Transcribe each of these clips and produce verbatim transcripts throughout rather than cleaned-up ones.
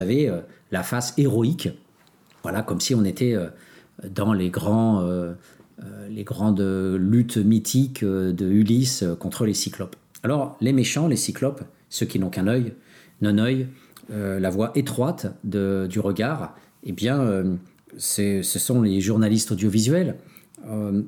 avait euh, la face héroïque, voilà, comme si on était euh, dans les, grands, euh, euh, les grandes luttes mythiques euh, de Ulysse euh, contre les cyclopes. Alors, les méchants, les cyclopes, ceux qui n'ont qu'un œil, non-œil, euh, la voie étroite de, du regard, eh bien, euh, c'est, ce sont les journalistes audiovisuels euh,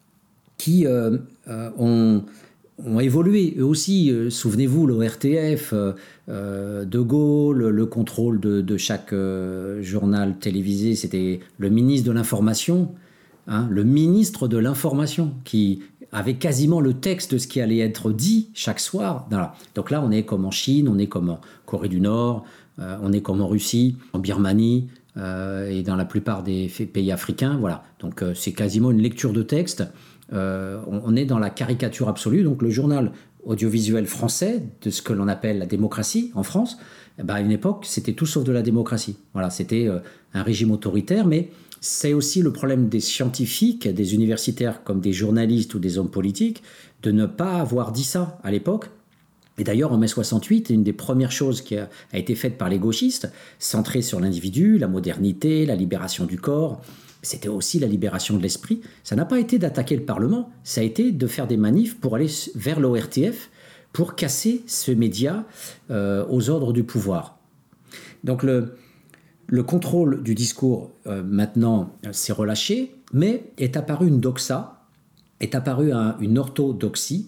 qui euh, euh, ont, ont évolué. Eux aussi, euh, souvenez-vous, l'O R T F, euh, euh, De Gaulle, le contrôle de, de chaque euh, journal télévisé, c'était le ministre de l'Information, hein, le ministre de l'Information, qui avait quasiment le texte de ce qui allait être dit chaque soir. Voilà. Donc là, on est comme en Chine, on est comme en Corée du Nord, euh, on est comme en Russie, en Birmanie, euh, et dans la plupart des pays africains. Voilà. Donc euh, c'est quasiment une lecture de texte. Euh, on, on est dans la caricature absolue. Donc le journal audiovisuel français, de ce que l'on appelle la démocratie en France, eh ben, à une époque, c'était tout sauf de la démocratie. Voilà, c'était euh, un régime autoritaire, mais c'est aussi le problème des scientifiques, des universitaires comme des journalistes ou des hommes politiques, de ne pas avoir dit ça à l'époque. Et d'ailleurs, en mai soixante-huit, une des premières choses qui a, a été faite par les gauchistes, centrée sur l'individu, la modernité, la libération du corps, c'était aussi la libération de l'esprit. Ça n'a pas été d'attaquer le Parlement, ça a été de faire des manifs pour aller vers l'O R T F, pour casser ce média euh, aux ordres du pouvoir. Donc le, le contrôle du discours, euh, maintenant, s'est relâché, mais est apparue une doxa, est apparue un, une orthodoxie,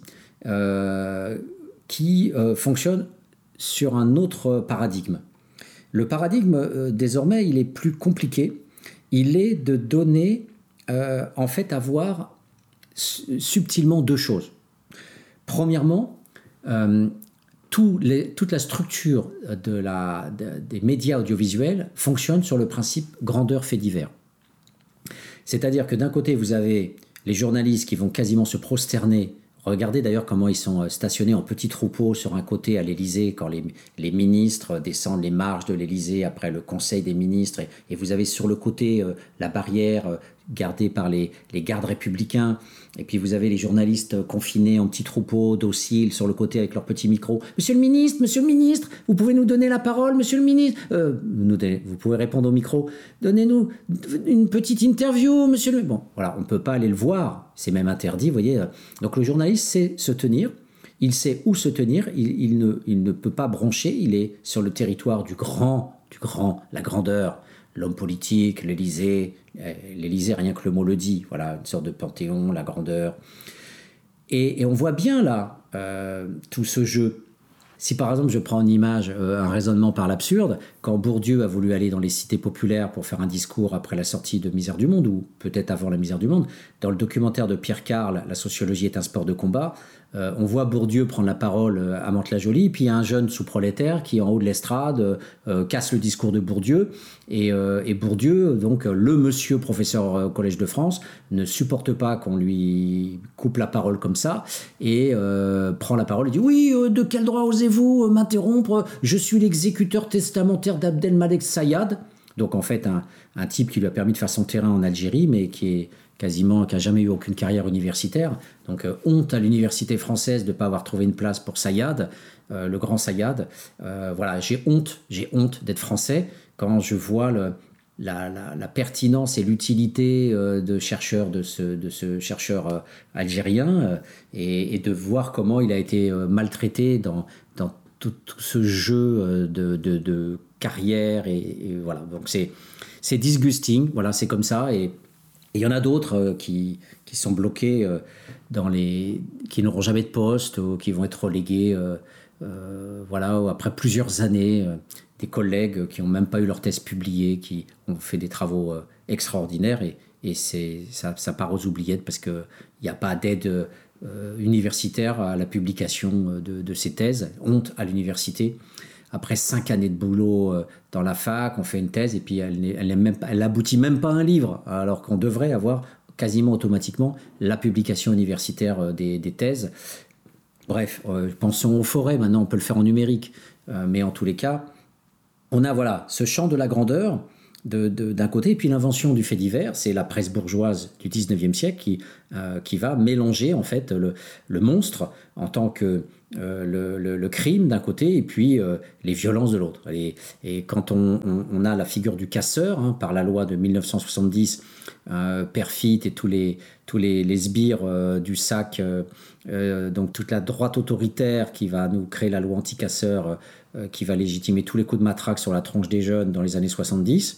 euh, qui euh, fonctionne sur un autre paradigme. Le paradigme, euh, désormais, il est plus compliqué. Il est de donner, euh, en fait, à voir subtilement deux choses. Premièrement, euh, tout les, toute la structure de la, de, des médias audiovisuels fonctionne sur le principe grandeur fait divers. C'est-à-dire que d'un côté, vous avez les journalistes qui vont quasiment se prosterner. Regardez d'ailleurs comment ils sont stationnés en petits troupeaux sur un côté à l'Élysée quand les, les ministres descendent les marches de l'Élysée après le Conseil des ministres. Et, et vous avez sur le côté euh, la barrière euh, gardée par les, les gardes républicains. Et puis vous avez les journalistes confinés en petits troupeaux, dociles, sur le côté avec leurs petits micros. « Monsieur le ministre, monsieur le ministre, vous pouvez nous donner la parole, monsieur le ministre euh, ?» nous, Vous pouvez répondre au micro. « Donnez-nous une petite interview, monsieur le... » Bon, voilà, on ne peut pas aller le voir. C'est même interdit, vous voyez. Donc le journaliste sait se tenir. Il sait où se tenir. Il, il, ne, il ne peut pas broncher. Il est sur le territoire du grand, du grand, la grandeur. L'homme politique, l'Élysée, l'Élysée, rien que le mot le dit, voilà, une sorte de panthéon, la grandeur. Et, et on voit bien là euh, tout ce jeu. Si par exemple je prends en image euh, un raisonnement par l'absurde, quand Bourdieu a voulu aller dans les cités populaires pour faire un discours après la sortie de Misère du Monde, ou peut-être avant la Misère du Monde, dans le documentaire de Pierre Carle, La sociologie est un sport de combat, euh, on voit Bourdieu prendre la parole à Mantes-la-Jolie, puis il y a un jeune sous-prolétaire qui, en haut de l'estrade, euh, casse le discours de Bourdieu, et, euh, et Bourdieu, donc le monsieur professeur au Collège de France, ne supporte pas qu'on lui coupe la parole comme ça, et euh, prend la parole et dit « Oui, euh, de quel droit osez-vous m'interrompre ? Je suis l'exécuteur testamentaire d'Abdelmalek Sayad. » Donc en fait, un, un type qui lui a permis de faire son terrain en Algérie, mais qui est quasiment, qui n'a jamais eu aucune carrière universitaire. Donc euh, honte à l'université française de ne pas avoir trouvé une place pour Sayad, euh, le grand Sayad. Euh, voilà, j'ai honte, j'ai honte d'être français quand je vois le, la, la, la pertinence et l'utilité euh, de, chercheur, de, ce, de ce chercheur euh, algérien euh, et, et de voir comment il a été euh, maltraité dans, dans tout, tout ce jeu euh, de, de, de carrière. Et, et voilà, donc c'est, c'est disgusting, voilà, c'est comme ça. Et il y en a d'autres euh, qui, qui sont bloqués euh, dans les, qui n'auront jamais de poste ou qui vont être relégués euh, euh, voilà, après plusieurs années. Euh, des collègues qui n'ont même pas eu leur thèse publiée, qui ont fait des travaux euh, extraordinaires et, et c'est, ça, ça part aux oubliettes parce qu'il n'y a pas d'aide euh, universitaire à la publication de, de ces thèses. Honte à l'université. Après cinq années de boulot euh, dans la fac, on fait une thèse et puis elle, elle, elle, même, elle aboutit même pas à un livre, alors qu'on devrait avoir quasiment automatiquement la publication universitaire euh, des, des thèses. Bref, euh, pensons aux forêts, maintenant on peut le faire en numérique, euh, mais en tous les cas, on a voilà, ce champ de la grandeur de, de, d'un côté, et puis l'invention du fait divers, c'est la presse bourgeoise du dix-neuvième siècle qui, euh, qui va mélanger en fait le, le monstre en tant que euh, le, le, le crime d'un côté et puis euh, les violences de l'autre. Et, et quand on, on, on a la figure du casseur, hein, par la loi de dix-neuf cent soixante-dix, euh, Perfit et tous les, tous les, les sbires euh, du sac, euh, euh, donc toute la droite autoritaire qui va nous créer la loi anti-casseur, euh, qui va légitimer tous les coups de matraque sur la tronche des jeunes dans les années soixante-dix,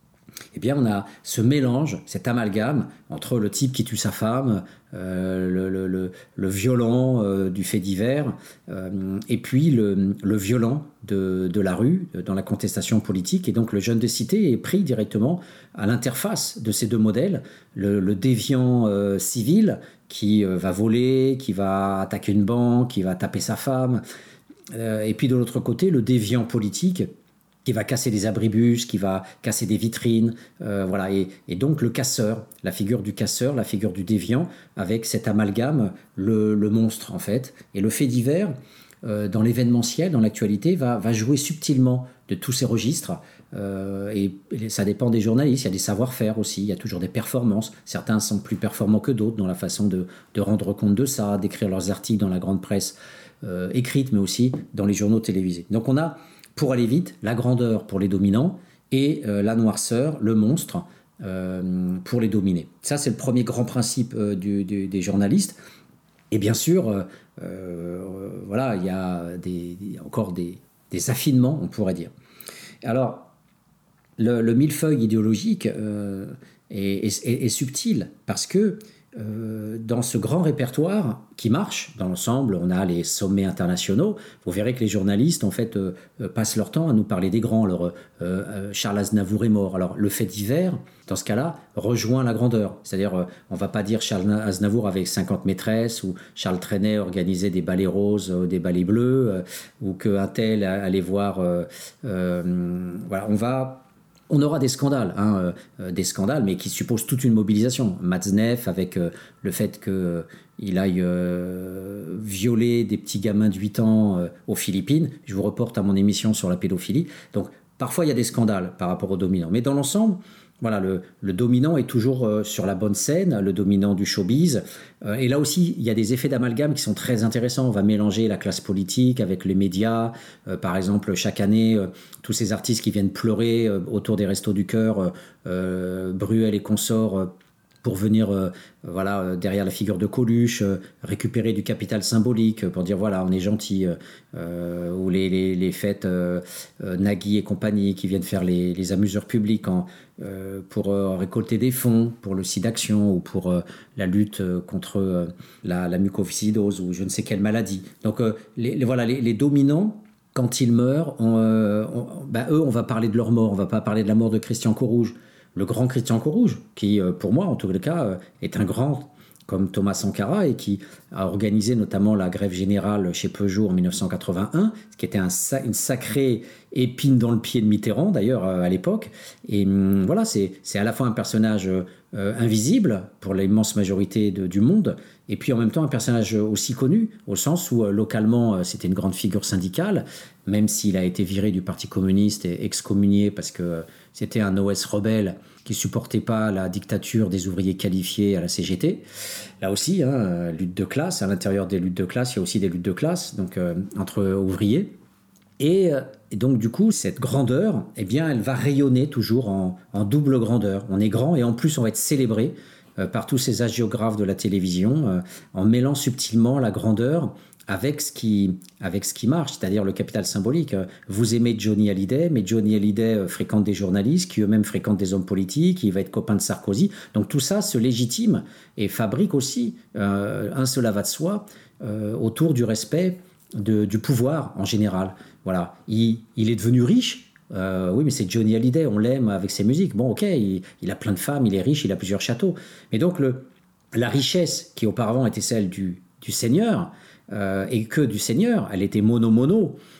eh bien on a ce mélange, cet amalgame entre le type qui tue sa femme, euh, le, le, le, le violent euh, du fait divers, euh, et puis le, le violent de, de la rue, dans la contestation politique. Et donc le jeune de cité est pris directement à l'interface de ces deux modèles, le, le déviant euh, civil qui euh, va voler, qui va attaquer une banque, qui va taper sa femme, euh, et puis de l'autre côté, le déviant politique qui va casser des abribus, qui va casser des vitrines, euh, voilà. Et, et donc le casseur, la figure du casseur, la figure du déviant, avec cet amalgame, le, le monstre en fait. Et le fait divers, euh, dans l'événementiel, dans l'actualité, va, va jouer subtilement de tous ces registres. Euh, et, et ça dépend des journalistes, il y a des savoir-faire aussi, il y a toujours des performances. Certains sont plus performants que d'autres dans la façon de, de rendre compte de ça, d'écrire leurs articles dans la grande presse euh, écrite, mais aussi dans les journaux télévisés. Donc on a, pour aller vite, la grandeur pour les dominants et euh, la noirceur, le monstre, euh, pour les dominés. Ça, c'est le premier grand principe euh, du, du, des journalistes. Et bien sûr, euh, euh, voilà, il y a des, des, encore des, des affinements, on pourrait dire. Alors, le, le millefeuille idéologique euh, est, est, est, est subtil parce que Euh, dans ce grand répertoire qui marche dans l'ensemble, on a les sommets internationaux. Vous verrez que les journalistes en fait euh, passent leur temps à nous parler des grands. Alors, euh, euh, Charles Aznavour est mort. Alors le fait divers, dans ce cas-là, rejoint la grandeur. C'est-à-dire, euh, on va pas dire Charles Aznavour avec cinquante maîtresses ou Charles Trenet organisait des ballets roses, euh, des ballets bleus, euh, ou qu'un tel allait voir. Euh, euh, voilà, on va On aura des scandales, hein, euh, des scandales, mais qui supposent toute une mobilisation. Matzneff, avec euh, le fait qu'il euh, aille euh, violer des petits gamins de huit ans euh, aux Philippines. Je vous reporte à mon émission sur la pédophilie. Donc, parfois, il y a des scandales par rapport aux dominants. Mais dans l'ensemble, voilà, le, le dominant est toujours euh, sur la bonne scène, le dominant du showbiz. Euh, et là aussi, il y a des effets d'amalgame qui sont très intéressants. On va mélanger la classe politique avec les médias. Euh, par exemple, chaque année, euh, tous ces artistes qui viennent pleurer euh, autour des Restos du Cœur, euh, euh, Bruel et consorts, euh, pour venir euh, voilà, euh, derrière la figure de Coluche, euh, récupérer du capital symbolique, euh, pour dire voilà, on est gentil, euh, ou les, les, les fêtes euh, euh, Nagui et compagnie qui viennent faire les, les amuseurs publics en, euh, pour euh, récolter des fonds pour le SIDAction ou pour euh, la lutte euh, contre euh, la, la mucoviscidose ou je ne sais quelle maladie. Donc euh, les, les, voilà, les, les dominants, quand ils meurent, on, euh, on, bah, eux, on va parler de leur mort, on ne va pas parler de la mort de Christian Courrouge. Le grand Christian Courrouge, qui, pour moi, en tout cas, est un grand comme Thomas Sankara et qui a organisé notamment la grève générale chez Peugeot en dix-neuf cent quatre-vingt-un, ce qui était un, une sacrée épine dans le pied de Mitterrand, d'ailleurs, à l'époque. Et voilà, c'est, c'est à la fois un personnage euh, invisible pour l'immense majorité de, du monde, et puis en même temps un personnage aussi connu, au sens où euh, localement, euh, c'était une grande figure syndicale, même s'il a été viré du Parti communiste et excommunié parce que euh, c'était un O S rebelle qui ne supportait pas la dictature des ouvriers qualifiés à la C G T. Là aussi, hein, lutte de classe. À l'intérieur des luttes de classe, il y a aussi des luttes de classe, donc euh, entre ouvriers. Et, euh, et donc, du coup, cette grandeur, eh bien, elle va rayonner toujours en, en double grandeur. On est grand et en plus, on va être célébré euh, par tous ces hagiographes de la télévision euh, en mêlant subtilement la grandeur avec ce qui, avec ce qui marche, c'est-à-dire le capital symbolique. Vous aimez Johnny Hallyday, mais Johnny Hallyday fréquente des journalistes qui eux-mêmes fréquentent des hommes politiques, il va être copain de Sarkozy. Donc tout ça se légitime et fabrique aussi euh, un cela va de soi euh, autour du respect de, du pouvoir en général. Voilà. Il, il est devenu riche. Euh, oui, mais c'est Johnny Hallyday, on l'aime avec ses musiques. Bon, ok, il, il a plein de femmes, il est riche, il a plusieurs châteaux. Mais donc le, la richesse qui auparavant était celle du, du seigneur, Euh, et que du seigneur, elle était mono-mono,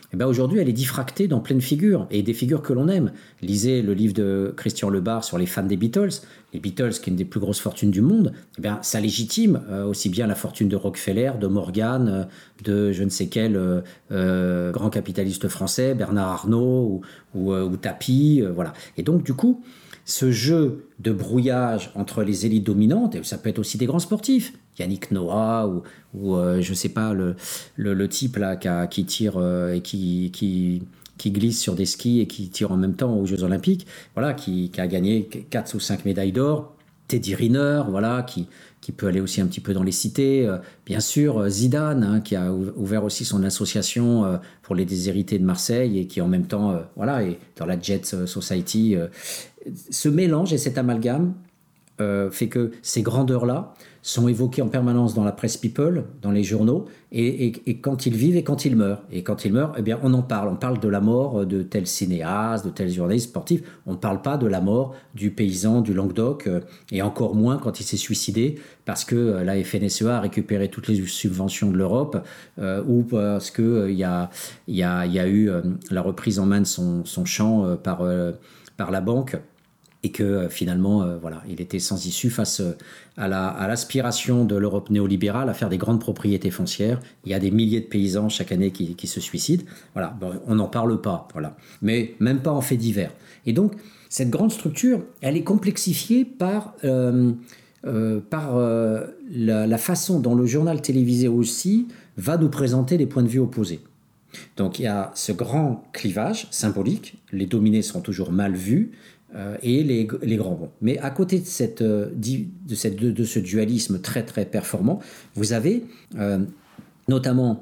eh bien aujourd'hui, elle est diffractée dans plein de figures, et des figures que l'on aime. Lisez le livre de Christian Lebar sur les fans des Beatles. Les Beatles, qui est une des plus grosses fortunes du monde, eh bien, ça légitime euh, aussi bien la fortune de Rockefeller, de Morgan, euh, de je ne sais quel euh, euh, grand capitaliste français, Bernard Arnault ou, ou, euh, ou Tapie. Euh, voilà. Et donc, du coup, ce jeu de brouillage entre les élites dominantes, et ça peut être aussi des grands sportifs, Yannick Noah ou, ou euh, je ne sais pas, le, le, le type là qui, a, qui tire euh, et qui... qui qui glisse sur des skis et qui tire en même temps aux Jeux Olympiques, voilà, qui, qui a gagné quatre ou cinq médailles d'or. Teddy Riner, voilà, qui, qui peut aller aussi un petit peu dans les cités. Euh, bien sûr, Zidane, hein, qui a ouvert aussi son association euh, pour les déshérités de Marseille et qui en même temps, euh, voilà, est dans la Jet Society. Euh. Ce mélange et cet amalgame euh, fait que ces grandeurs-là sont évoquées en permanence dans la presse people, dans les journaux, et, et, et quand ils vivent et quand ils meurent. Et quand ils meurent, eh bien, on en parle. On parle de la mort de tel cinéaste, de tel journaliste sportif. On ne parle pas de la mort du paysan du Languedoc, euh, et encore moins quand il s'est suicidé parce que euh, la F N S E A a récupéré toutes les subventions de l'Europe, euh, ou parce qu'il euh, y, a, y, a, y a eu euh, la reprise en main de son, son champ euh, par, euh, par la banque. Et que euh, finalement, euh, voilà, il était sans issue face euh, à, la, à l'aspiration de l'Europe néolibérale à faire des grandes propriétés foncières. Il y a des milliers de paysans chaque année qui, qui se suicident. Voilà, bon, on n'en parle pas, voilà, mais même pas en fait divers. Et donc, cette grande structure, elle est complexifiée par, euh, euh, par euh, la, la façon dont le journal télévisé aussi va nous présenter des points de vue opposés. Donc, il y a ce grand clivage symbolique. Les dominés sont toujours mal vus. Euh, et les, les grands bons. Mais à côté de, cette, euh, de, cette, de, de ce dualisme très très performant, vous avez euh, notamment,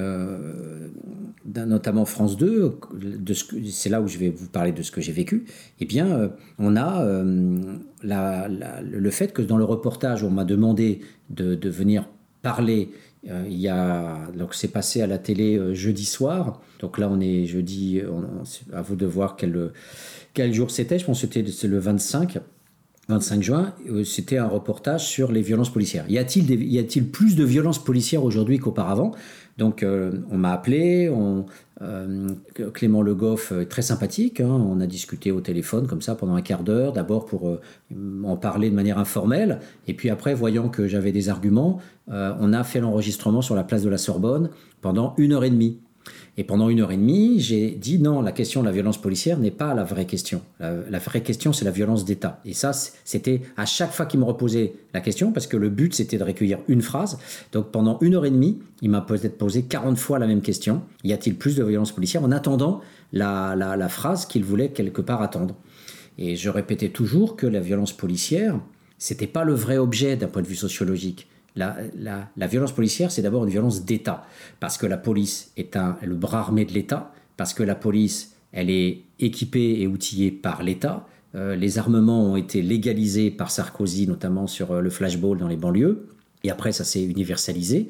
euh, notamment France deux, de ce que, c'est là où je vais vous parler de ce que j'ai vécu, eh bien euh, on a euh, la, la, le fait que dans le reportage où on m'a demandé de, de venir parler, euh, il y a, donc c'est passé à la télé euh, jeudi soir, donc là on est jeudi, on, on, à vous de voir quel... Quel jour c'était? Je pense que c'était c'est le vingt-cinq, vingt-cinq juin. C'était un reportage sur les violences policières. Y a-t-il, des, y a-t-il plus de violences policières aujourd'hui qu'auparavant? Donc, euh, on m'a appelé. On, euh, Clément Le Goff est très sympathique. Hein, on a discuté au téléphone comme ça pendant un quart d'heure. D'abord pour euh, en parler de manière informelle. Et puis après, voyant que j'avais des arguments, euh, on a fait l'enregistrement sur la place de la Sorbonne pendant une heure et demie. Et pendant une heure et demie, j'ai dit non, la question de la violence policière n'est pas la vraie question. La, la vraie question, c'est la violence d'État. Et ça, c'était à chaque fois qu'il me reposait la question, parce que le but, c'était de recueillir une phrase. Donc pendant une heure et demie, il m'a peut-être posé quarante fois la même question. Y a-t-il plus de violence policière? En attendant la, la, la phrase qu'il voulait quelque part attendre. Et je répétais toujours que la violence policière, c'était pas le vrai objet d'un point de vue sociologique. La, la, la violence policière, c'est d'abord une violence d'État, parce que la police est un, le bras armé de l'État, parce que la police, elle est équipée et outillée par l'État. Euh, les armements ont été légalisés par Sarkozy, notamment sur euh, le flashball dans les banlieues, et après ça s'est universalisé.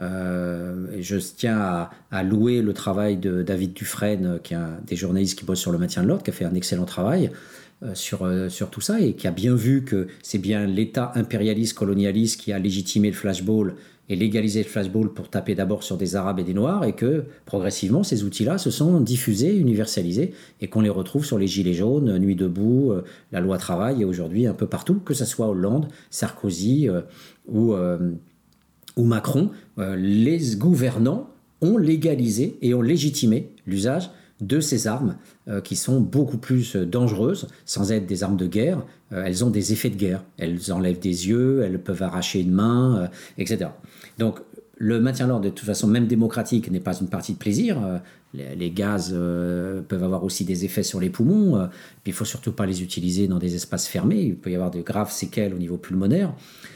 Euh, je tiens à, à louer le travail de David Dufresne, qui est un des journalistes qui bosse sur le maintien de l'ordre, qui a fait un excellent travail euh, sur, euh, sur tout ça et qui a bien vu que c'est bien l'État impérialiste, colonialiste qui a légitimé le flashball et légalisé le flashball pour taper d'abord sur des Arabes et des Noirs, et que progressivement ces outils-là se sont diffusés, universalisés, et qu'on les retrouve sur les Gilets jaunes, Nuit debout, euh, la loi travail, et aujourd'hui un peu partout, que ce soit Hollande, Sarkozy euh, ou... Euh, ou Macron, euh, les gouvernants ont légalisé et ont légitimé l'usage de ces armes euh, qui sont beaucoup plus dangereuses, sans être des armes de guerre. Euh, elles ont des effets de guerre. Elles enlèvent des yeux, elles peuvent arracher une main, euh, et cetera. Donc, le maintien de l'ordre, de toute façon, même démocratique, n'est pas une partie de plaisir. Euh, les, les gaz euh, peuvent avoir aussi des effets sur les poumons. Euh, puis il ne faut surtout pas les utiliser dans des espaces fermés. Il peut y avoir de graves séquelles au niveau pulmonaire.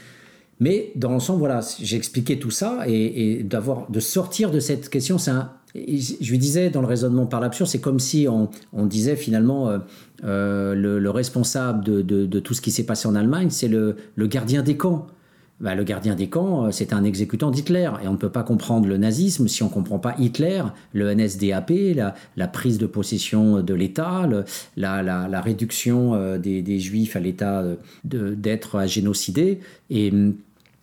Mais dans l'ensemble, voilà, j'ai expliqué tout ça, et, et d'avoir, de sortir de cette question, c'est un, je lui disais dans le raisonnement par l'absurde, c'est comme si on, on disait finalement euh, euh, le, le responsable de, de, de tout ce qui s'est passé en Allemagne, c'est le, le gardien des camps. Ben, le gardien des camps, c'est un exécutant d'Hitler, et on ne peut pas comprendre le nazisme si on ne comprend pas Hitler, le N S D A P, la, la prise de possession de l'État, le, la, la, la réduction des, des Juifs à l'état de, d'être à génocider, et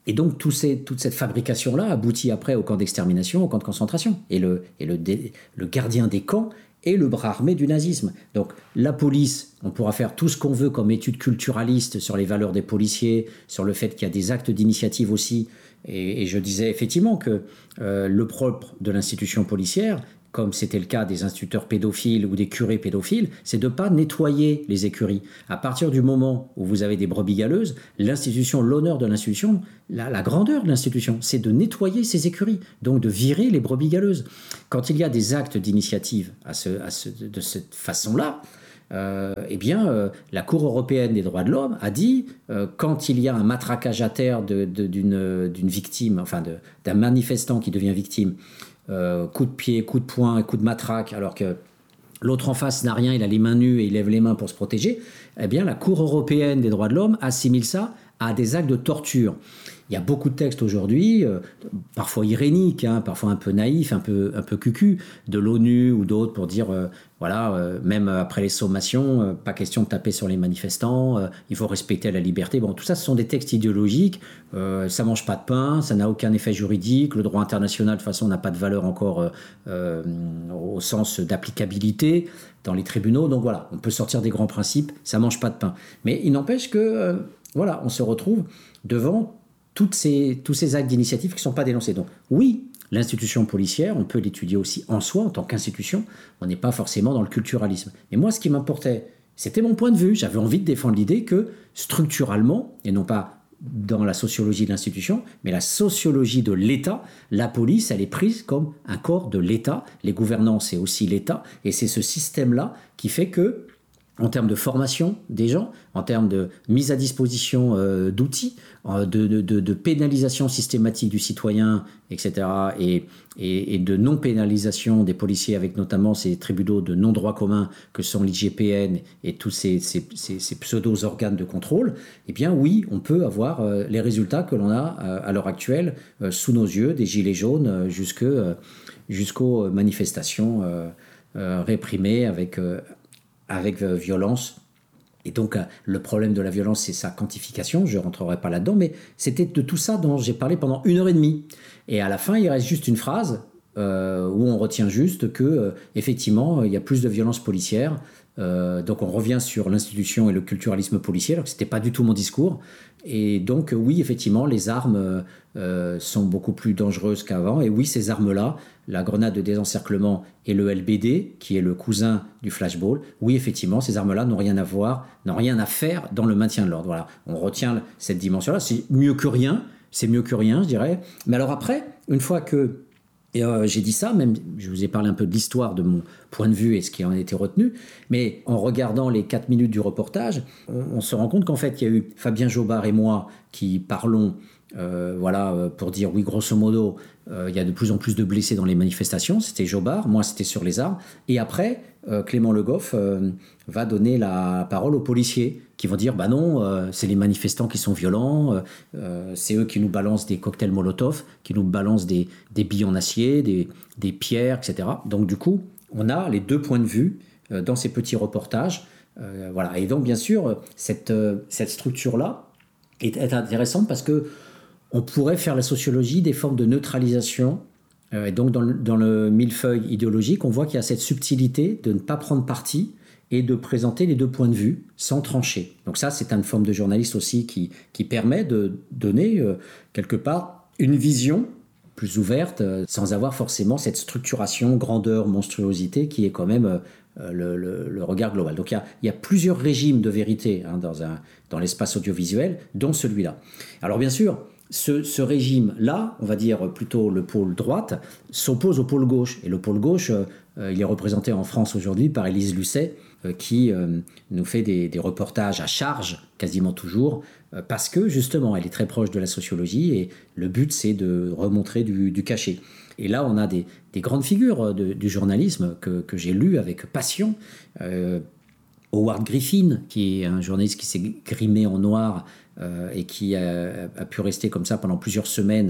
Et donc tout ces, toute cette fabrication-là aboutit après au camp d'extermination, au camp de concentration. Et le, et le, le gardien des camps est le bras armé du nazisme. Donc la police, on pourra faire tout ce qu'on veut comme étude culturaliste sur les valeurs des policiers, sur le fait qu'il y a des actes d'initiative aussi. Et, et je disais effectivement que euh, le propre de l'institution policière, comme c'était le cas des instituteurs pédophiles ou des curés pédophiles, c'est de ne pas nettoyer les écuries. À partir du moment où vous avez des brebis galeuses, l'institution, l'honneur de l'institution, la, la grandeur de l'institution, c'est de nettoyer ces écuries, donc de virer les brebis galeuses. Quand il y a des actes d'initiative à ce, à ce, de cette façon-là, euh, eh bien, euh, la Cour européenne des droits de l'homme a dit, euh, quand il y a un matraquage à terre de, de, d'une, d'une victime, enfin de, d'un manifestant qui devient victime, Euh, coup de pied, coup de poing, coup de matraque, alors que l'autre en face n'a rien, il a les mains nues et il lève les mains pour se protéger, eh bien la Cour européenne des droits de l'homme assimile ça à des actes de torture. Il y a beaucoup de textes aujourd'hui, euh, parfois iréniques, hein, parfois un peu naïfs, un peu, un peu cucu, de l'ONU ou d'autres pour dire, euh, voilà, euh, même après les sommations, euh, pas question de taper sur les manifestants, euh, il faut respecter la liberté. Bon, tout ça, ce sont des textes idéologiques, euh, ça mange pas de pain, ça n'a aucun effet juridique, le droit international, de toute façon, n'a pas de valeur encore euh, euh, au sens d'applicabilité dans les tribunaux. Donc voilà, on peut sortir des grands principes, ça mange pas de pain. Mais il n'empêche que, euh, voilà, on se retrouve devant Toutes ces, tous ces actes d'initiative qui ne sont pas dénoncés. Donc oui, l'institution policière, on peut l'étudier aussi en soi, en tant qu'institution. On n'est pas forcément dans le culturalisme. Mais moi, ce qui m'importait, c'était mon point de vue. J'avais envie de défendre l'idée que structurellement, et non pas dans la sociologie de l'institution, mais la sociologie de l'État, la police, elle est prise comme un corps de l'État. Les gouvernants, c'est aussi l'État. Et c'est ce système-là qui fait que, en termes de formation des gens, en termes de mise à disposition euh, d'outils, euh, de, de, de pénalisation systématique du citoyen, et cetera, et, et, et de non-pénalisation des policiers avec notamment ces tribunaux de non-droit commun que sont l'I G P N et tous ces, ces, ces, ces pseudo-organes de contrôle, eh bien oui, on peut avoir euh, les résultats que l'on a euh, à l'heure actuelle euh, sous nos yeux, des gilets jaunes euh, jusque, euh, jusqu'aux manifestations euh, euh, réprimées avec... Euh, avec euh, violence. Et donc, euh, le problème de la violence, c'est sa quantification. Je ne rentrerai pas là-dedans, mais c'était de tout ça dont j'ai parlé pendant une heure et demie. Et à la fin, il reste juste une phrase euh, où on retient juste que, euh, effectivement, il y a plus de violence policière. Euh, donc, on revient sur l'institution et le culturalisme policier, alors que ce n'était pas du tout mon discours. Et donc, oui, effectivement, les armes euh, sont beaucoup plus dangereuses qu'avant. Et oui, ces armes-là, la grenade de désencerclement et le L B D, qui est le cousin du flashball, oui, effectivement, ces armes-là n'ont rien à voir, n'ont rien à faire dans le maintien de l'ordre. Voilà, on retient cette dimension-là. C'est mieux que rien, c'est mieux que rien, je dirais. Mais alors après, une fois que et euh, j'ai dit ça, même je vous ai parlé un peu de l'histoire de mon point de vue et ce qui en a été retenu, mais en regardant les quatre minutes du reportage, on, on se rend compte qu'en fait, il y a eu Fabien Jobard et moi qui parlons, euh, voilà, pour dire oui, grosso modo, euh, il y a de plus en plus de blessés dans les manifestations. C'était Jobard, moi c'était sur les armes. Et après, euh, Clément Le Goff euh, va donner la parole aux policiers qui vont dire bah non, euh, c'est les manifestants qui sont violents, euh, euh, c'est eux qui nous balancent des cocktails Molotov, qui nous balancent des, des billes en acier, des, des pierres, et cetera. Donc du coup, on a les deux points de vue euh, dans ces petits reportages. Euh, voilà. Et donc bien sûr, cette, euh, cette structure-là est, est intéressante parce que on pourrait faire la sociologie des formes de neutralisation. Euh, et donc dans le, dans le millefeuille idéologique, on voit qu'il y a cette subtilité de ne pas prendre parti et de présenter les deux points de vue sans trancher. Donc ça, c'est une forme de journaliste aussi qui, qui permet de donner euh, quelque part une vision plus ouverte, euh, sans avoir forcément cette structuration, grandeur, monstruosité qui est quand même euh, le, le, le regard global. Donc il y a, il y a plusieurs régimes de vérité hein, dans, un, dans l'espace audiovisuel, dont celui-là. Alors bien sûr, ce, ce régime-là, on va dire plutôt le pôle droite, s'oppose au pôle gauche. Et le pôle gauche, euh, il est représenté en France aujourd'hui par Élise Lucet, euh, qui euh, nous fait des, des reportages à charge, quasiment toujours, euh, parce que justement, elle est très proche de la sociologie et le but, c'est de remontrer du, du cachet. Et là, on a des, des grandes figures de, du journalisme que, que j'ai lues avec passion. Euh, Howard Griffin, qui est un journaliste qui s'est grimé en noir euh, et qui a, a pu rester comme ça pendant plusieurs semaines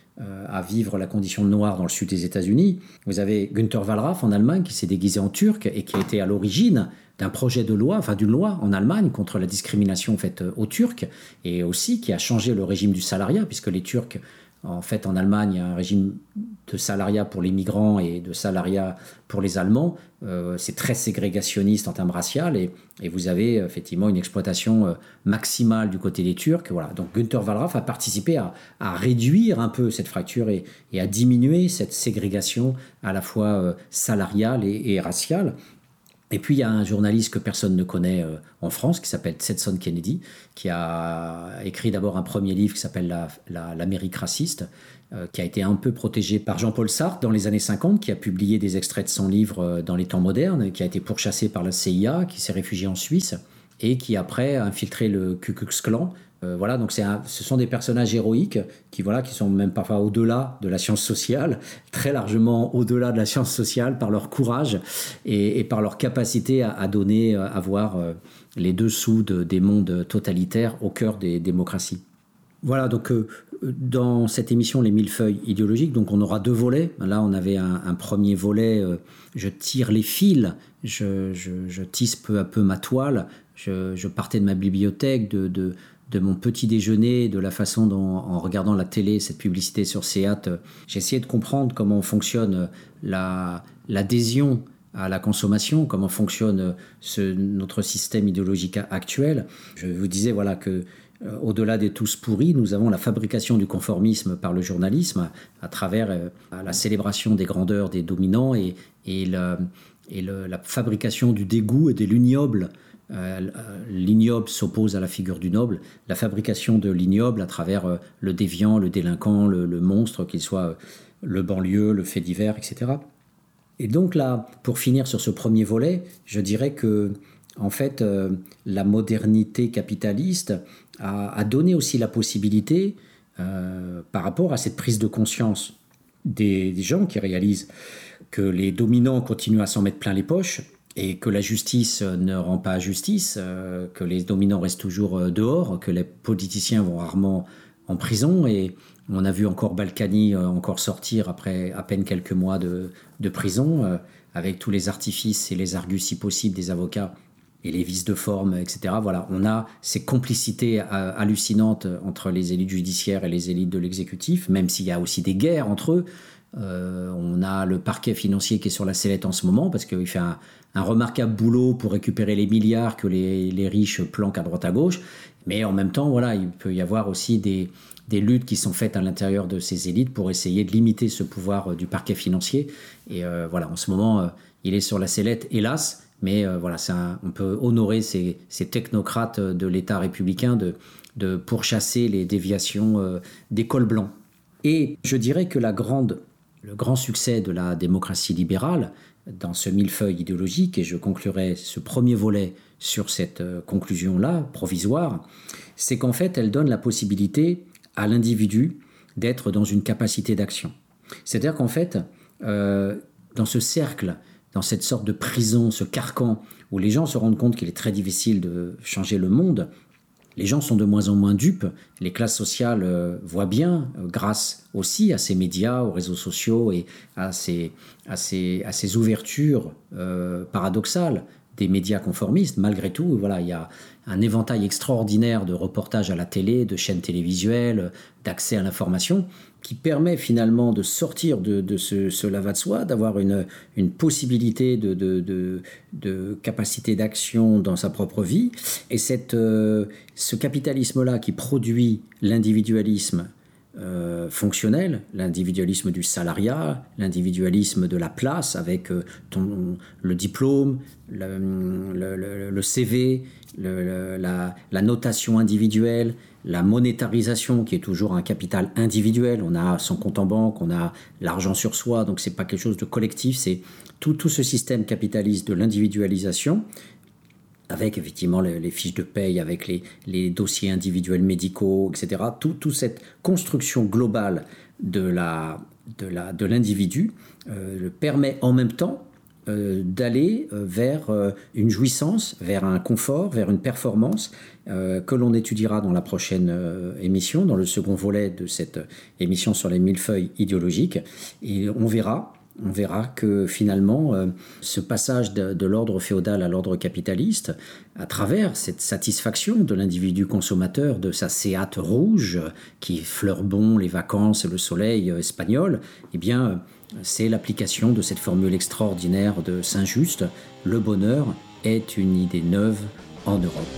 euh, à vivre la condition de noir dans le sud des États-Unis. Vous avez Günter Wallraff en Allemagne qui s'est déguisé en turc et qui était à l'origine d'un projet de loi, enfin d'une loi en Allemagne contre la discrimination faite aux Turcs, et aussi qui a changé le régime du salariat, puisque les Turcs, en fait, en Allemagne, il y a un régime de salariat pour les migrants et de salariat pour les Allemands. Euh, c'est très ségrégationniste en termes raciaux, et, et vous avez effectivement une exploitation euh, maximale du côté des Turcs. Voilà. Donc Günter Wallraff a participé à, à réduire un peu cette fracture et, et à diminuer cette ségrégation à la fois euh, salariale et, et raciale. Et puis, il y a un journaliste que personne ne connaît euh, en France, qui s'appelle Stetson Kennedy, qui a écrit d'abord un premier livre qui s'appelle la, la, L'Amérique raciste, euh, qui a été un peu protégé par Jean-Paul Sartre dans les années cinquante, qui a publié des extraits de son livre euh, dans les temps modernes, qui a été pourchassé par la C I A, qui s'est réfugié en Suisse, et qui après a infiltré le Ku Klux Klan. Euh, voilà, donc c'est un, ce sont des personnages héroïques qui, voilà, qui sont même parfois au-delà de la science sociale, très largement au-delà de la science sociale par leur courage et, et par leur capacité à, à donner, à voir euh, les dessous de, des mondes totalitaires au cœur des démocraties. Voilà, donc euh, dans cette émission Les Millefeuilles idéologiques, donc on aura deux volets. Là, on avait un, un premier volet, euh, je tire les fils, je, je, je tisse peu à peu ma toile, je, je partais de ma bibliothèque, de... de de mon petit déjeuner, de la façon dont, en regardant la télé, cette publicité sur Seat, j'ai essayé de comprendre comment fonctionne la, l'adhésion à la consommation, comment fonctionne ce, notre système idéologique actuel. Je vous disais voilà, que euh, au-delà des tous pourris, nous avons la fabrication du conformisme par le journalisme à travers euh, la célébration des grandeurs des dominants et, et, le, et le, la fabrication du dégoût et de l'ignoble. Euh, l'ignoble s'oppose à la figure du noble, la fabrication de l'ignoble à travers euh, le déviant, le délinquant, le, le monstre, qu'il soit euh, le banlieue, le fait divers, et cetera. Et donc là, pour finir sur ce premier volet, je dirais que en fait, euh, la modernité capitaliste a, a donné aussi la possibilité, euh, par rapport à cette prise de conscience des, des gens qui réalisent que les dominants continuent à s'en mettre plein les poches, et que la justice ne rend pas justice, euh, que les dominants restent toujours dehors, que les politiciens vont rarement en prison. Et on a vu encore Balkany euh, encore sortir après à peine quelques mois de, de prison, euh, avec tous les artifices et les arguties possibles des avocats et les vices de forme, et cetera. Voilà, on a ces complicités euh, hallucinantes entre les élites judiciaires et les élites de l'exécutif, même s'il y a aussi des guerres entre eux. Euh, on a le parquet financier qui est sur la sellette en ce moment parce qu'il fait un, un remarquable boulot pour récupérer les milliards que les, les riches planquent à droite à gauche, mais en même temps voilà, il peut y avoir aussi des, des luttes qui sont faites à l'intérieur de ces élites pour essayer de limiter ce pouvoir du parquet financier. Et euh, voilà, en ce moment euh, il est sur la sellette, hélas, mais euh, voilà, c'est un, on peut honorer ces, ces technocrates de l'État républicain de, de pourchasser les déviations euh, des cols blancs. Et je dirais que la grande Le grand succès de la démocratie libérale dans ce millefeuille idéologique, et je conclurai ce premier volet sur cette conclusion-là, provisoire, c'est qu'en fait, elle donne la possibilité à l'individu d'être dans une capacité d'action. C'est-à-dire qu'en fait, euh, dans ce cercle, dans cette sorte de prison, ce carcan, où les gens se rendent compte qu'il est très difficile de changer le monde, les gens sont de moins en moins dupes, les classes sociales euh, voient bien, euh, grâce aussi à ces médias, aux réseaux sociaux et à ces, à ces, à ces ouvertures euh, paradoxales des médias conformistes. Malgré tout, voilà, il y a un éventail extraordinaire de reportages à la télé, de chaînes télévisuelles, d'accès à l'information, qui permet finalement de sortir de, de ce, ce lava de soi, d'avoir une, une possibilité de, de, de, de capacité d'action dans sa propre vie. Et cette, euh, ce capitalisme-là qui produit l'individualisme euh, fonctionnel, l'individualisme du salariat, l'individualisme de la place avec euh, ton, le diplôme, le, le, le, le C V, le, le, la, la notation individuelle, la monétarisation qui est toujours un capital individuel. On a son compte en banque, on a l'argent sur soi, donc c'est pas quelque chose de collectif, c'est tout, tout ce système capitaliste de l'individualisation, avec effectivement les, les fiches de paye, avec les, les dossiers individuels médicaux, et cetera. Tout, toute cette construction globale de, la, de, la, de l'individu euh, permet en même temps euh, d'aller euh, vers euh, une jouissance, vers un confort, vers une performance euh, que l'on étudiera dans la prochaine euh, émission, dans le second volet de cette émission sur les millefeuilles idéologiques. Et on verra On verra que finalement, euh, ce passage de, de l'ordre féodal à l'ordre capitaliste, à travers cette satisfaction de l'individu consommateur, de sa Séate rouge, qui fleure bon les vacances et le soleil espagnol, eh bien, c'est l'application de cette formule extraordinaire de Saint-Just. Le bonheur est une idée neuve en Europe.